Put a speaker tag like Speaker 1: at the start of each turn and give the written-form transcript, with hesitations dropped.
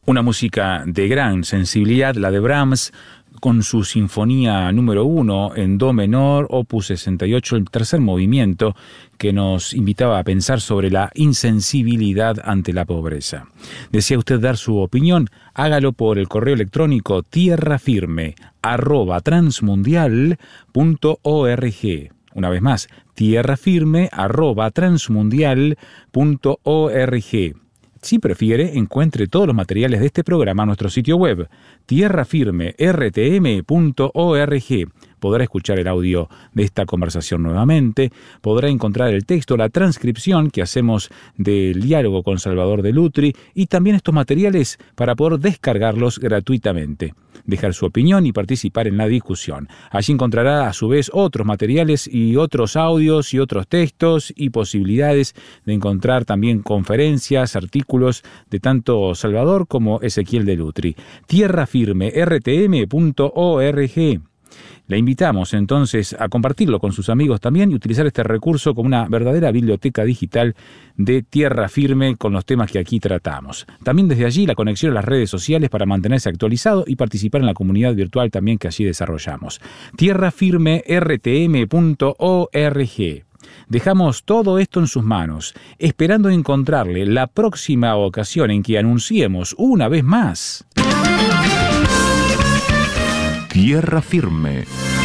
Speaker 1: Una música de gran sensibilidad, la de Brahms, con su Sinfonía número 1 en Do menor, opus 68, el tercer movimiento, que nos invitaba a pensar sobre la insensibilidad ante la pobreza. ¿Desea usted dar su opinión? Hágalo por el correo electrónico tierrafirme@transmundial.org. Una vez más, tierrafirme@transmundial.org. Si prefiere, encuentre todos los materiales de este programa en nuestro sitio web, tierrafirmertm.org. Podrá escuchar el audio de esta conversación nuevamente, podrá encontrar el texto, la transcripción que hacemos del diálogo con Salvador de Lutri y también estos materiales para poder descargarlos gratuitamente, dejar su opinión y participar en la discusión. Allí encontrará a su vez otros materiales y otros audios y otros textos y posibilidades de encontrar también conferencias, artículos de tanto Salvador como Ezequiel de Lutri. tierrafirmertm.org. Le invitamos entonces a compartirlo con sus amigos también y utilizar este recurso como una verdadera biblioteca digital de Tierra Firme con los temas que aquí tratamos. También desde allí la conexión a las redes sociales para mantenerse actualizado y participar en la comunidad virtual también que allí desarrollamos. tierrafirmertm.org. Dejamos todo esto en sus manos, esperando encontrarle la próxima ocasión en que anunciemos una vez más
Speaker 2: Tierra Firme.